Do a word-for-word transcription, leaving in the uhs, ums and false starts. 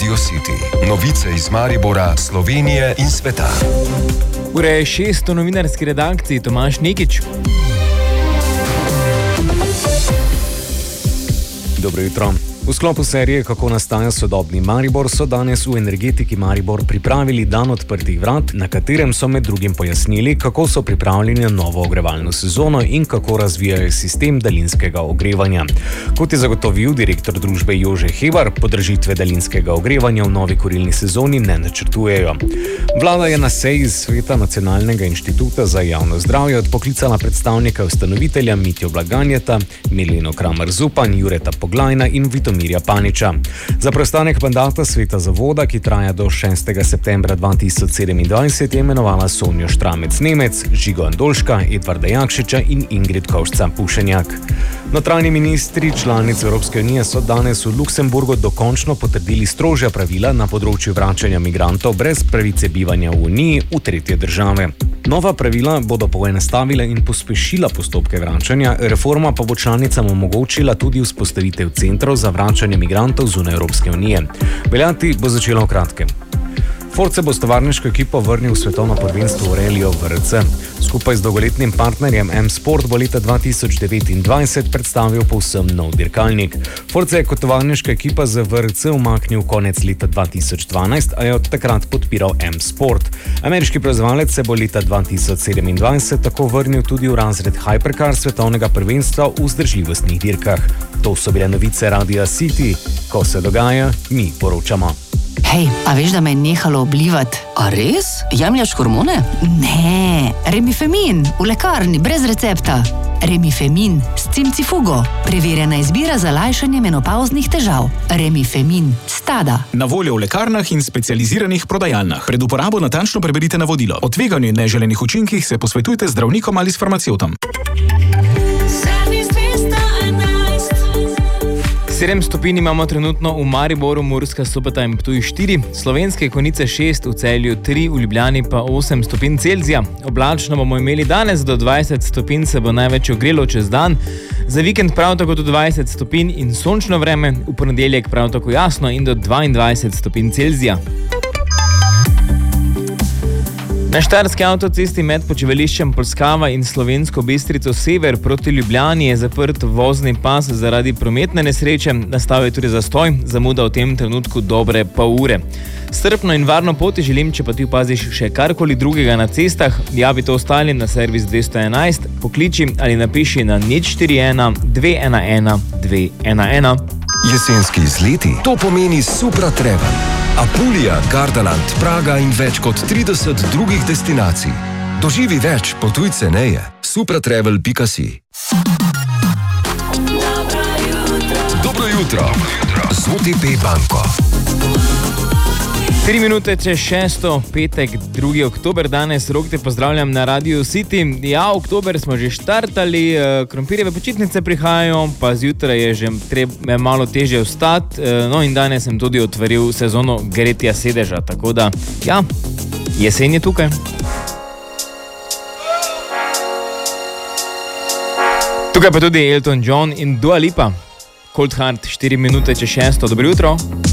Radio City. Novice iz Maribora, Slovenije in sveta. Ura je šest v novinarski redakciji, Tomaž Nikič. Dobro jutro. V sklopu serije Kako nastaja sodobni Maribor so danes v Energetiki Maribor pripravili dan odprtih vrat, na katerem so med drugim pojasnili, kako so pripravljeni na novo ogrevalno sezono in kako razvijajo sistem daljinskega ogrevanja. Kot je zagotovil direktor družbe Jože Hebar, podražitve daljinskega ogrevanja v novi kurilni sezoni ne načrtujejo. Vlada je na seji Sveta Nacionalnega inštituta za javno zdravje odpoklicala predstavnika ustanovitelja Mitjo Blaganjeta, Mileno Kramer-Zupan, Jureta Poglajna in Vitomira Mirja Paniča. Za preostanek mandata sveta zavoda, ki traja do šestega septembra dva tisoč sedemindvajset, je imenovala Sonjo Štramec-Nemec, Žigo Andolška, Edvarda Jakšiča in Ingrid Kovšca-Pušenjak. Notranji ministri članic Evropske unije so danes v Luksemburgu dokončno potrdili strožja pravila na področju vračanja migrantov brez pravice bivanja v Uniji v tretje države. Nova pravila bodo poenostavila in pospešila postopke vračanja, reforma pa bo članicam omogočila tudi vzpostavitev centrov za vračanje migrantov zunaj Evropske unije. Veljati bo začelo v kratkem. Force bo s tovarniško ekipo vrnil v svetovno prvenstvo v reliju V R C. Skupaj z dolgoletnim partnerjem M-Sport bo leta dva tisoč devetindvajset predstavil povsem nov dirkalnik. Force je kot tovarniška ekipa z V R C umaknil konec leta dva tisoč dvanajst, a je od takrat podpiral M-Sport. Ameriški proizvajalec se bo leta dva tisoč sedemindvajset tako vrnil tudi v razred Hypercar svetovnega prvenstva v vzdržljivostnih dirkah. To so bile novice Radia City. Ko se dogaja, mi poročamo. Hej, a veš, da me je nehalo oblivati? A res? Jemljaš hormone? Ne, Remifemin, v lekarni, brez recepta. Remifemin s cimcifugo. Preverjena izbira za lajšanje menopavznih težav. Remifemin, Stada. Na voljo v lekarnah in specializiranih prodajalnah. Pred uporabo natančno preberite navodilo. O tveganju in neželenih učinkih se posvetujte z zdravnikom ali s farmacevtom. sedem stopinj imamo trenutno v Mariboru, Murska Sobota in Ptuj štiri, Slovenske Konjice šest, v Celju tri, v Ljubljani pa osem stopinj Celzija. Oblačno bomo imeli danes, do dvajset stopinj se bo največ ogrelo čez dan, za vikend prav tako do dvajset stopinj in sončno vreme, v ponedeljek prav tako jasno in do dvaindvajset stopinj Celzija. Na štajerski avtocesti med počivališčem Polskava in Slovensko Bistrico sever proti Ljubljani je zaprt vozni pas zaradi prometne nesreče, nastal je tudi zastoj, zamuda v tem trenutku dobre pol ure. Strpno in varno poti želim, če pa ti opaziš še karkoli drugega na cestah, javi to ostalim na servis dvesto enajst, pokliči ali napiši na nič štiri ena dve ena ena dve ena ena. Jesenski izleti, to pomeni Supra Travel. Apulija, Gardaland, Praga in več kot trideset drugih destinacij. Doživi več, potuj ceneje. supratravel pika si. Dobro jutro. Z O T P banko. Tri minute čez šesto, petek, drugi oktober, danes Rok te pozdravljam na Radio City. Ja, oktober smo že štartali, krompirjeve počitnice prihajajo, pa zjutraj je že treba malo težje vstati, no in danes sem tudi otvoril sezono gretja sedeža, tako da, ja, jesen je tukaj. Tukaj pa tudi Elton John in Dua Lipa. Cold Heart, štiri minute čez šesto, dobro jutro.